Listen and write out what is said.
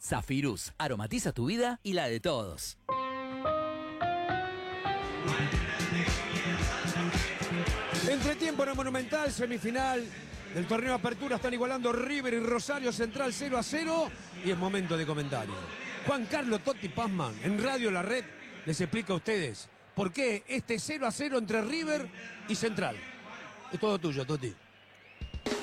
Zafirus, aromatiza tu vida y la de todos. Entretiempo en el Monumental, semifinal del torneo de Apertura. Están igualando River y Rosario Central 0-0 y es momento de comentario. Juan Carlos Totti Pazman, en Radio La Red, les explica a ustedes por qué este 0-0 entre River y Central. Es todo tuyo, Totti.